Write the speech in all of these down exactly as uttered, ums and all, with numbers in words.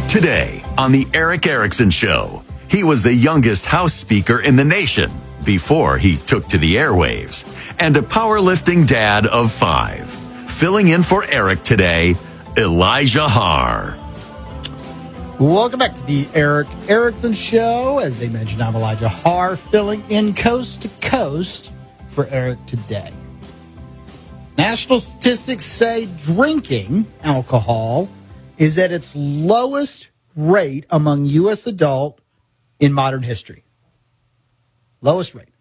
Today on The Erick Erickson Show, he was the youngest House Speaker in the nation before he took to the airwaves, and a powerlifting dad of five. Filling in for Eric today, Elijah Haar. Welcome back to The Erick Erickson Show. As they mentioned, I'm Elijah Haar, filling in coast to coast for Eric today. National statistics say drinking alcohol is at its lowest rate among U S adults in modern history. Lowest rate.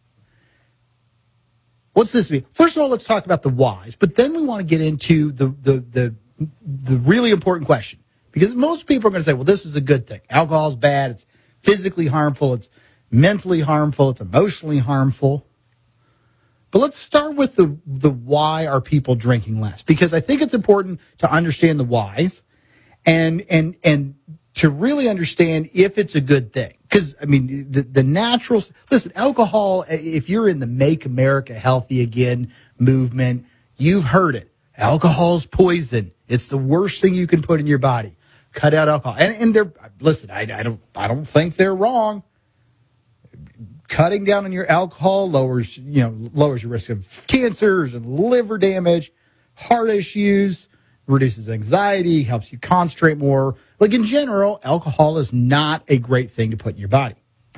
What's this mean? First of all, let's talk about the whys, but then we want to get into the the the, the really important question. Because most people are going to say, well, this is a good thing. Alcohol is bad. It's physically harmful. It's mentally harmful. It's emotionally harmful. But let's start with the, the why are people drinking less? Because I think it's important to understand the whys and and and to really understand if it's a good thing. Because, I mean, the, the natural... Listen, alcohol, if you're in the Make America Healthy Again movement, you've heard it. Alcohol's poison. It's the worst thing you can put in your body. Cut out alcohol. And, and they're... Listen, I, I don't I don't think they're wrong. Cutting down on your alcohol lowers, you know, lowers your risk of cancers and liver damage, heart issues, reduces anxiety, helps you concentrate more. Like, in general, alcohol is not a great thing to put in your body.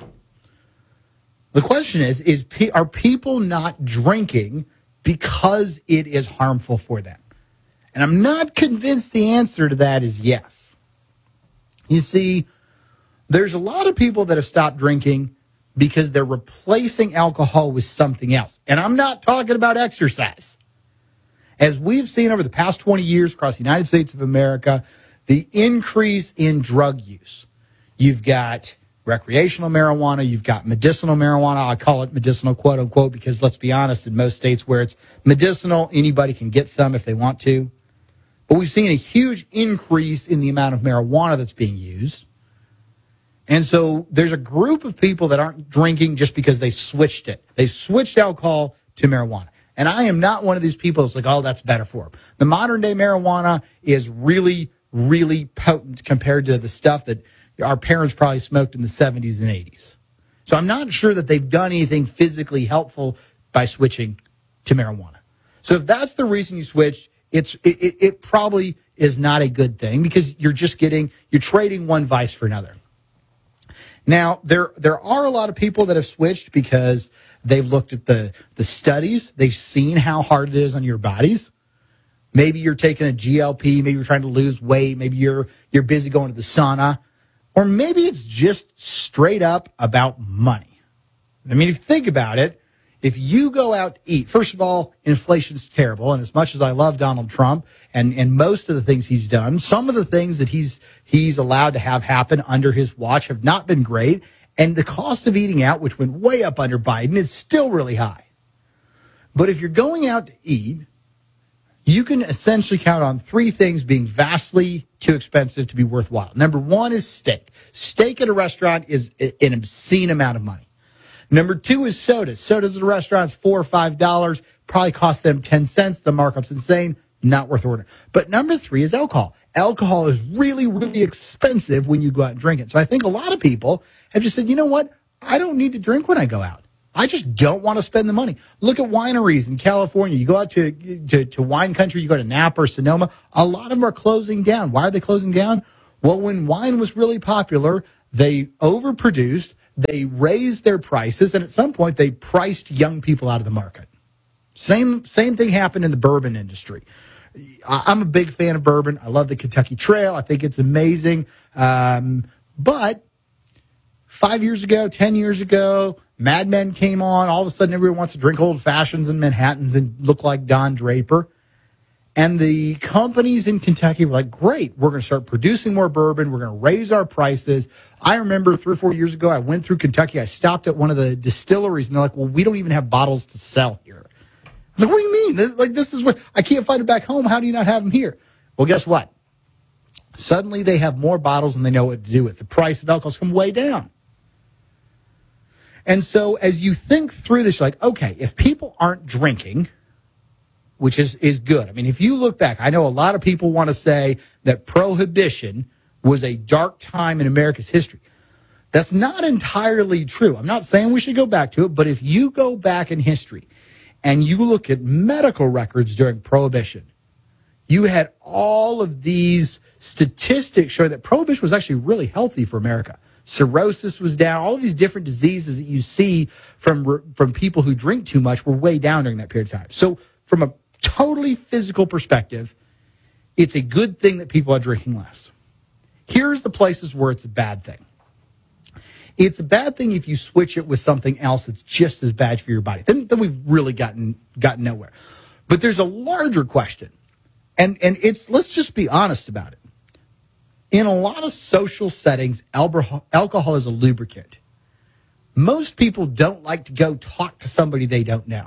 The question is, is are people not drinking because it is harmful for them? And I'm not convinced the answer to that is yes. You see, there's a lot of people that have stopped drinking because they're replacing alcohol with something else. And I'm not talking about exercise. As we've seen over the past twenty years across the United States of America, the increase in drug use. You've got recreational marijuana. You've got medicinal marijuana. I call it medicinal, quote unquote, because let's be honest, in most states where it's medicinal, anybody can get some if they want to. But we've seen a huge increase in the amount of marijuana that's being used. And so there's a group of people that aren't drinking just because they switched it. They switched alcohol to marijuana. And I am not one of these people that's like, oh, that's better for them. The modern day marijuana is really, really potent compared to the stuff that our parents probably smoked in the seventies and eighties. So I'm not sure that they've done anything physically helpful by switching to marijuana. So if that's the reason you switched, it's it, it, it probably is not a good thing because you're just getting, you're trading one vice for another. Now, there there are a lot of people that have switched because they've looked at the, the studies. They've seen how hard it is on your bodies. Maybe you're taking a G L P. Maybe you're trying to lose weight. Maybe you're you're busy going to the sauna. Or maybe it's just straight up about money. I mean, if you think about it, if you go out to eat, first of all, inflation's terrible. And as much as I love Donald Trump and, and most of the things he's done, some of the things that he's he's allowed to have happen under his watch have not been great. And the cost of eating out, which went way up under Biden, is still really high. But if you're going out to eat, you can essentially count on three things being vastly too expensive to be worthwhile. Number one is steak. Steak at a restaurant is an obscene amount of money. Number two is sodas. Sodas at a restaurant is four or five dollars. Probably cost them ten cents. The markup's insane. Not worth ordering. But number three is alcohol. Alcohol is really, really expensive when you go out and drink it. So I think a lot of people have just said, you know what? I don't need to drink when I go out. I just don't want to spend the money. Look at wineries in California. You go out to, to, to wine country, you go to Napa or Sonoma. A lot of them are closing down. Why are they closing down? Well, when wine was really popular, they overproduced, they raised their prices, and at some point they priced young people out of the market. Same, same thing happened in the bourbon industry. I'm a big fan of bourbon. I love the Kentucky Trail. I think it's amazing. Um, but five years ago, ten years ago, Mad Men came on. All of a sudden, everyone wants to drink old fashions and Manhattans and look like Don Draper. And the companies in Kentucky were like, great, we're going to start producing more bourbon. We're going to raise our prices. I remember three or four years ago, I went through Kentucky. I stopped at one of the distilleries, and they're like, well, we don't even have bottles to sell here. I was like, what do you mean? This, like, this is what I can't find it back home. How do you not have them here? Well, guess what? Suddenly they have more bottles and they know what to do with. The price of alcohol's come way down. And so as you think through this, you're like, okay, if people aren't drinking, which is, is good. I mean, if you look back, I know a lot of people want to say that prohibition was a dark time in America's history. That's not entirely true. I'm not saying we should go back to it, but if you go back in history and you look at medical records during Prohibition, you had all of these statistics showing that Prohibition was actually really healthy for America. Cirrhosis was down. All of these different diseases that you see from, from people who drink too much were way down during that period of time. So from a totally physical perspective, it's a good thing that people are drinking less. Here's the places where it's a bad thing. It's a bad thing if you switch it with something else that's just as bad for your body. Then, then we've really gotten gotten nowhere. But there's a larger question, and and it's let's just be honest about it. In a lot of social settings, alcohol is a lubricant. Most people don't like to go talk to somebody they don't know.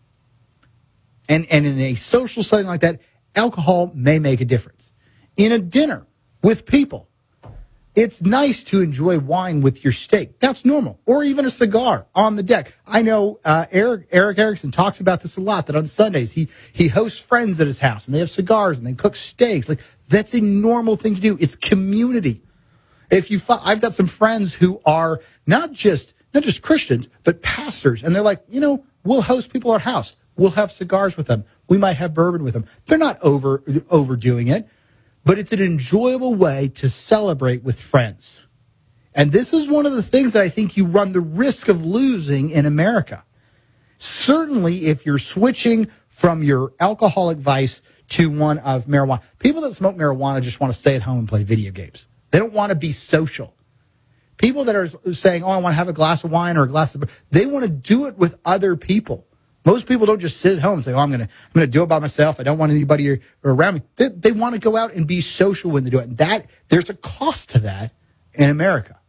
And and in a social setting like that, alcohol may make a difference. In a dinner with people, it's nice to enjoy wine with your steak. That's normal. Or even a cigar on the deck. I know uh, Eric Eric Erickson talks about this a lot, that on Sundays he he hosts friends at his house, and they have cigars, and they cook steaks. Like, that's a normal thing to do. It's community. If you, I've got some friends who are not just not just Christians, but pastors, and they're like, you know, we'll host people at our house. We'll have cigars with them. We might have bourbon with them. They're not over overdoing it. But it's an enjoyable way to celebrate with friends. And this is one of the things that I think you run the risk of losing in America. Certainly, if you're switching from your alcoholic vice to one of marijuana. People that smoke marijuana just want to stay at home and play video games. They don't want to be social. People that are saying, oh, I want to have a glass of wine or a glass of... They want to do it with other people. Most people don't just sit at home and say, oh, I'm going to I'm going to do it by myself. I don't want anybody around me. They, they want to go out and be social when they do it. And that, there's a cost to that in America.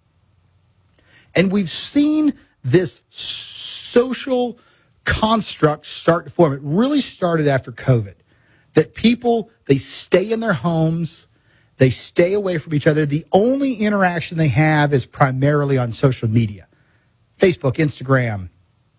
And we've seen this social construct start to form. It really started after COVID. That people, they stay in their homes. They stay away from each other. The only interaction they have is primarily on social media. Facebook, Instagram,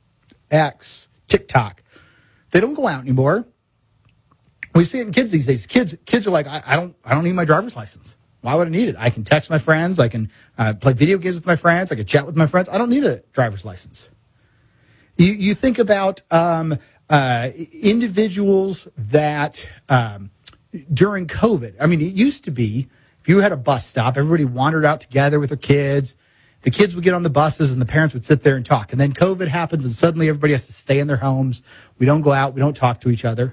X, TikTok. They don't go out anymore. We see it in kids these days. Kids, kids are like, I, I don't, I don't need my driver's license. Why would I need it? I can text my friends. I can uh, play video games with my friends. I can chat with my friends. I don't need a driver's license. You, you think about um, uh, individuals that um, during COVID. I mean, it used to be if you had a bus stop, everybody wandered out together with their kids. The kids would get on the buses and the parents would sit there and talk. And then COVID happens and suddenly everybody has to stay in their homes. We don't go out. We don't talk to each other.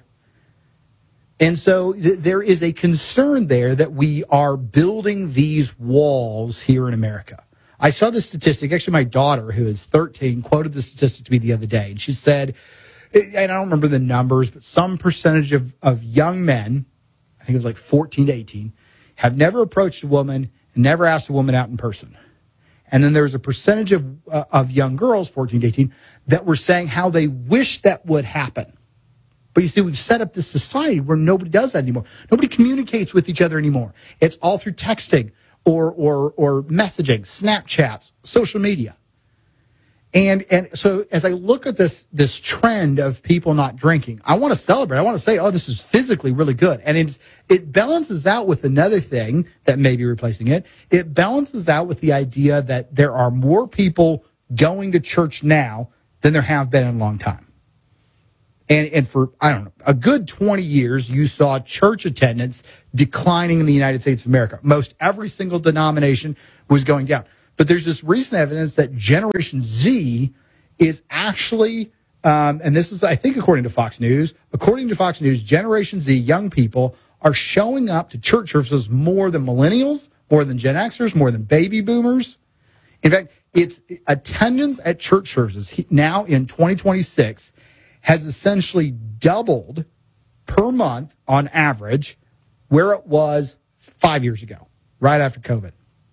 And so th- there is a concern there that we are building these walls here in America. I saw this statistic. Actually, my daughter, who is thirteen, quoted the statistic to me the other day. And she said, and I don't remember the numbers, but some percentage of, of young men, I think it was like fourteen to eighteen, have never approached a woman and never asked a woman out in person. And then there was a percentage of uh, of young girls, fourteen to eighteen, that were saying how they wish that would happen. But you see, we've set up this society where nobody does that anymore. Nobody communicates with each other anymore. It's all through texting or or or messaging, Snapchats, social media. And and so as I look at this this trend of people not drinking, I want to celebrate. I want to say, oh, this is physically really good. And it's, it balances out with another thing that may be replacing it. It balances out with the idea that there are more people going to church now than there have been in a long time. And and for, I don't know, a good twenty years, you saw church attendance declining in the United States of America. Most every single denomination was going down. But there's this recent evidence that Generation Z is actually, um, and this is, I think, according to Fox News, according to Fox News, Generation Z, young people, are showing up to church services more than millennials, more than Gen Xers, more than baby boomers. In fact, it's attendance at church services now in twenty twenty-six has essentially doubled per month on average where it was five years ago, right after COVID.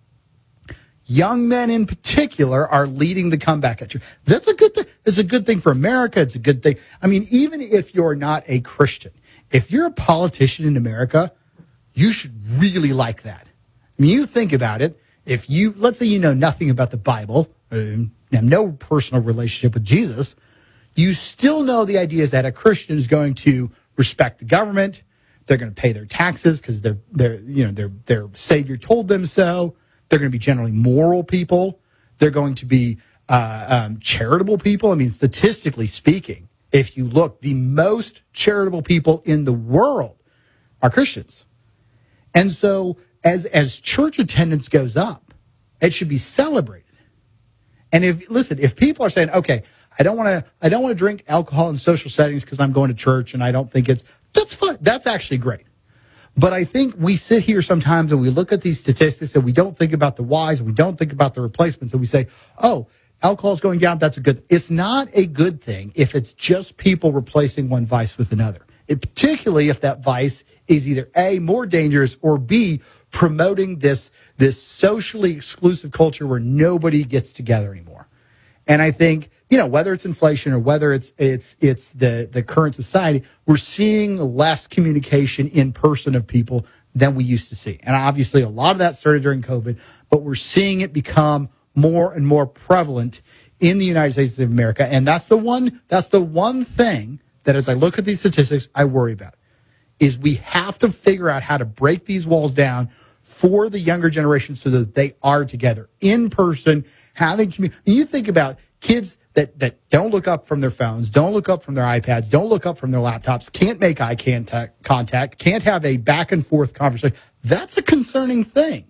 Young men in particular are leading the comeback at you. That's a good thing. It's a good thing for America. It's a good thing. I mean, even if you're not a Christian, if you're a politician in America, you should really like that. I mean, you think about it. If you, let's say you know nothing about the Bible, and have no personal relationship with Jesus, you still know the idea is that a Christian is going to respect the government, They're going to pay their taxes because they're, they're, you know, their, their savior told them so. They're going to be generally moral people. They're going to be uh, um, charitable people. I mean, statistically speaking, if you look, the most charitable people in the world are Christians. And so as, as church attendance goes up, it should be celebrated. And if, listen, if people are saying, okay, I don't want to, I don't want to drink alcohol in social settings because I'm going to church and I don't think it's, that's fine. That's actually great. But I think we sit here sometimes and we look at these statistics and we don't think about the whys, we don't think about the replacements, and we say, oh, alcohol is going down, that's a good, it's not a good thing if it's just people replacing one vice with another. It, particularly if that vice is either A, more dangerous, or B, promoting this, this socially exclusive culture where nobody gets together anymore. And I think, you know, whether it's inflation or whether it's it's it's the, the current society, we're seeing less communication in person of people than we used to see. And obviously a lot of that started during COVID, but we're seeing it become more and more prevalent in the United States of America. And that's the one that's the one thing that as I look at these statistics, I worry about, is we have to figure out how to break these walls down for the younger generation so that they are together in person, having community. And you think about kids that, that don't look up from their phones, don't look up from their iPads, don't look up from their laptops, can't make eye contact, contact, can't have a back and forth conversation. That's a concerning thing.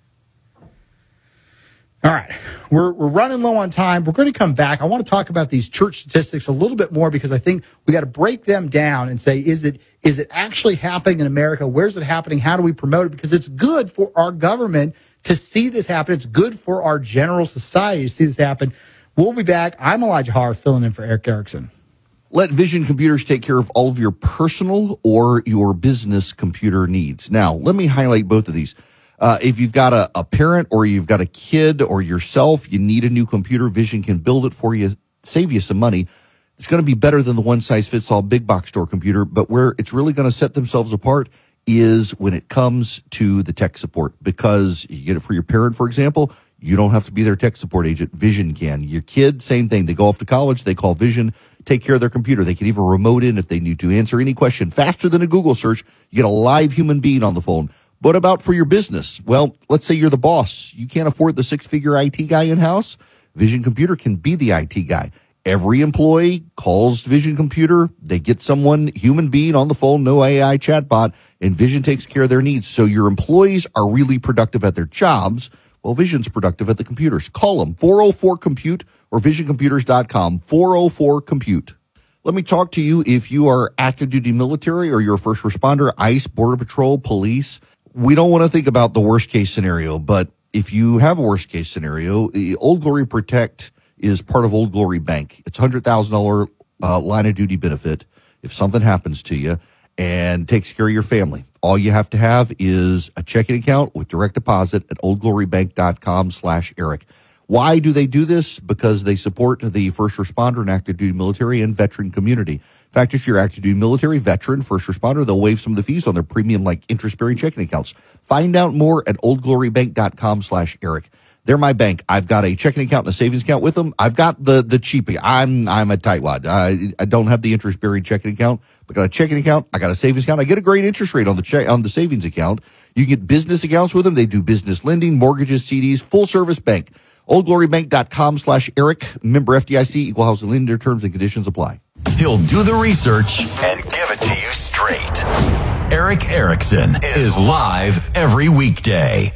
All right, we're we're running low on time. We're going to come back. I want to talk about these church statistics a little bit more because I think we got to break them down and say, is it is it actually happening in America? Where's it happening? How do we promote it? Because it's good for our government to see this happen. It's good for our general society to see this happen. We'll be back. I'm Elijah Harr, filling in for Eric Erickson. Let Vision Computers take care of all of your personal or your business computer needs. Now, let me highlight both of these. Uh, if you've got a, a parent or you've got a kid or yourself, you need a new computer, Vision can build it for you, save you some money. It's going to be better than the one-size-fits-all big box store computer, but where it's really going to set themselves apart is when it comes to the tech support. Because you get it for your parent, for example, you don't have to be their tech support agent. Vision can. Your kid, same thing. They go off to college, they call Vision, take care of their computer. They can even remote in if they need to answer any question faster than a Google search. You get a live human being on the phone. What about for your business? Well, let's say you're the boss. You can't afford the six-figure I T guy in-house. Vision Computer can be the I T guy. Every employee calls Vision Computer. They get someone, human being on the phone, no A I chatbot, and Vision takes care of their needs. So your employees are really productive at their jobs, while Vision's productive at the computers. Call them, four oh four compute or vision computers dot com, four oh four compute. Let me talk to you if you are active duty military or you're a first responder, ICE, Border Patrol, police. We don't want to think about the worst case scenario, but if you have a worst case scenario, the Old Glory Protect is part of Old Glory Bank. It's a one hundred thousand dollars uh, line of duty benefit if something happens to you and takes care of your family. All you have to have is a checking account with direct deposit at old glory bank dot com slash Eric. Why do they do this? Because they support the first responder and active duty military and veteran community. In fact, if you're active duty military, veteran, first responder, they'll waive some of the fees on their premium like interest-bearing checking accounts. Find out more at old glory bank dot com slash Eric. They're my bank. I've got a checking account and a savings account with them. I've got the the cheapie. I'm I'm a tightwad. I I don't have the interest-bearing checking account, but got a checking account. I got a savings account. I get a great interest rate on the check on the savings account. You get business accounts with them. They do business lending, mortgages, C Ds, full service bank. old glory bank dot com slash Eric. Member F D I C. Equal housing lender. Terms and conditions apply. He'll do the research and give it to you straight. Eric Erickson is live every weekday.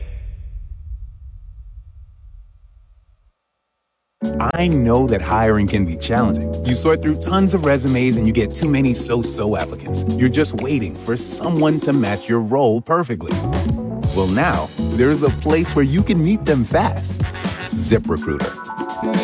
I know that hiring can be challenging. You sort through tons of resumes and you get too many so-so applicants. You're just waiting for someone to match your role perfectly. Well, now there's a place where you can meet them fast. ZipRecruiter.